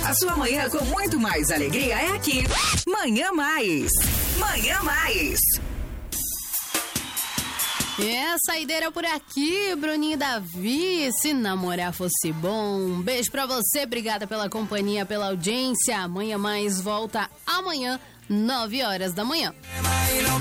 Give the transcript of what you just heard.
A sua manhã com muito mais alegria é aqui. Manhã Mais. Manhã Mais. Saideira por aqui, Bruninho e Davi. Se namorar fosse bom. Um beijo pra você, obrigada pela companhia, pela audiência. Manhã Mais volta amanhã, 9 horas da manhã.